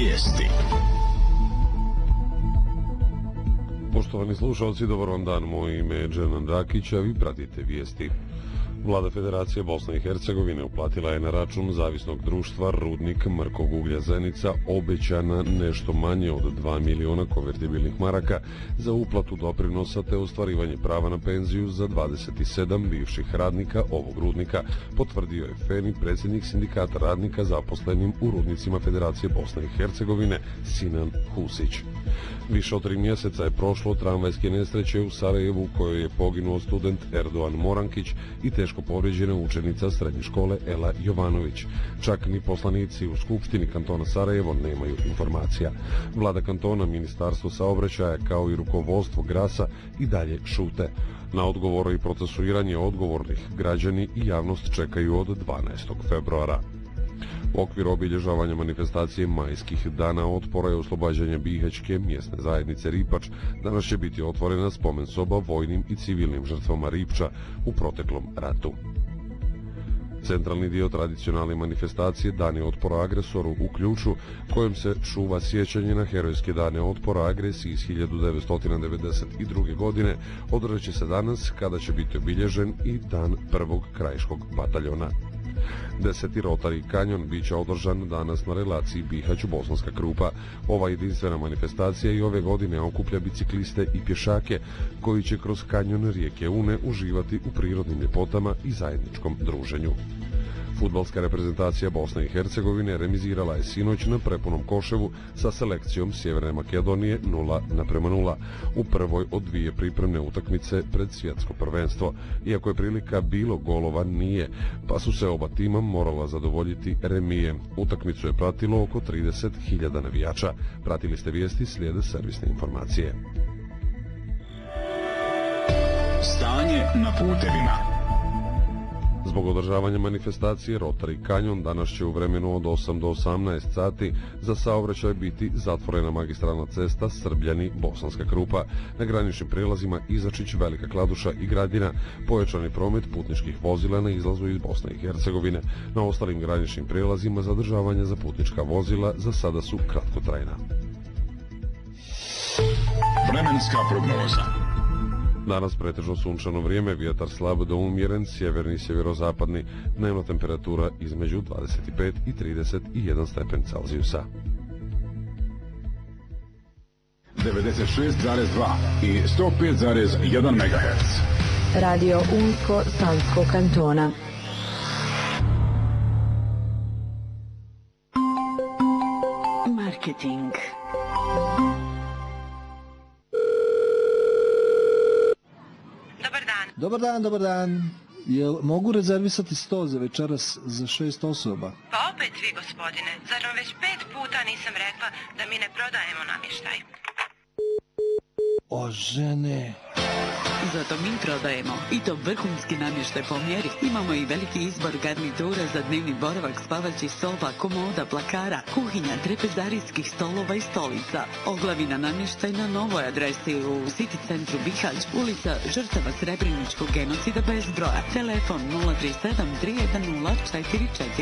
Vijesti. Poštovani slušalci, dobar vam dan, moje ime je Dženan Dakić, a vi pratite Vijesti. Vlada Federacije Bosne i Hercegovine uplatila je na račun zavisnog društva Rudnik mrkog uglja Zenica obećana nešto manje od 2 miliona konvertibilnih maraka za uplatu doprinosa te ostvarivanje prava na penziju za 27 bivših radnika ovog rudnika, potvrdio je Feni, predsjednik sindikata radnika zaposlenim u rudnicima Federacije Bosne i Hercegovine Sinan Husić. Više od 3 mjeseca je prošlo od tramvajske nesreće u Sarajevu, kojoj je poginuo student Erdoan Morankić i teško povrijeđena učenica srednje škole Ela Jovanović. Čak ni poslanici u Skupštini kantona Sarajevo nemaju informacija. Vlada kantona, Ministarstvo saobraćaja kao i rukovodstvo Grasa i dalje šute. Na odgovore i procesuiranje odgovornih građani i javnost čekaju od 12. februara. U okviru obilježavanja manifestacije majskih dana otpora i oslobađanja Bihaćke mjesne zajednice Ripač danas će biti otvorena spomen soba vojnim i civilnim žrtvama Ripča u proteklom ratu. Centralni dio tradicionalne manifestacije Dani otpora agresoru u Ključu, kojom se čuva sjećanje na herojske dane otpora agresiji iz 1992. godine, održat će se danas kada će biti obilježen i dan prvog krajiškog bataljona. 10. Rotary kanjon bit će održan danas na relaciji Bihać-Bosanska Krupa. Ova jedinstvena manifestacija i ove godine okuplja bicikliste i pješake koji će kroz kanjon rijeke Une uživati u prirodnim ljepotama i zajedničkom druženju. Fudbalska reprezentacija Bosne i Hercegovine remizirala je sinoć na prepunom Koševu sa selekcijom Sjeverne Makedonije 0:0 u prvoj od dvije pripremne utakmice pred svjetsko prvenstvo. Iako je prilika bilo golova, nije, pa su se oba tima morala zadovoljiti remije. Utakmicu je pratilo oko 30.000 navijača. Pratili ste vijesti, slijede servisne informacije. Stanje na putevima. Zbog održavanja manifestacije Rotary kanjon danas će u vremenu od 8 do 18 sati za saobraćaj biti zatvorena magistralna cesta Srbljani-Bosanska Krupa. Na graničnim prijelazima Izačić, Velika Kladuša i Gradina pojačani promet putničkih vozila na izlazu iz Bosne i Hercegovine. Na ostalim graničnim prijelazima zadržavanja za putnička vozila za sada su kratkotrajna. Vremenska prognoza. Danas pretežno sunčano vrijeme, vjetar slab do umjeren, sjeverni i sjeverozapadni, dnevna temperatura između 25 i 31 stepen Celzijusa. 96,2 i 105,1 MHz. Radio Unsko Sanskog kantona. Marketing. Dobar dan. Jel mogu rezervisati sto za večeras za 6 osoba? Pa opet vi, gospodine. Zar vam već 5 puta nisam rekla da mi ne prodajemo namještaj? O, žene... Zato mi prodajemo, i to vrhunski namještaj po mjeri. Imamo i veliki izbor garnitura za dnevni boravak, spavaćih soba, komoda, plakara, kuhinja, trepezarijskih stolova i stolica. Oglavina namještaj na novoj adresi u City centru Bihać, ulica žrtava Srebreničkog genocida bez broja. Telefon 037 310 44